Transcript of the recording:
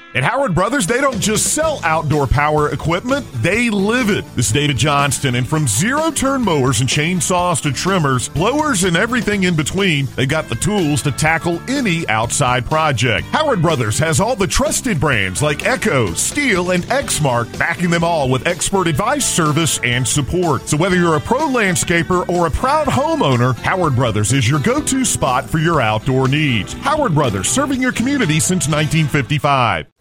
At Howard Brothers, they don't just sell outdoor power equipment, they live it. This is David Johnston, and from zero-turn mowers and chainsaws to trimmers, blowers, and everything in between, they got the tools to tackle any outside project. Howard Brothers has all the trusted brands like Echo, Steel, and Exmark, backing them all with expert advice, service, and support. So whether you're a pro landscaper or a proud homeowner, Howard Brothers is your go-to spot for your outdoor needs. Howard Brothers, serving your community since 1955.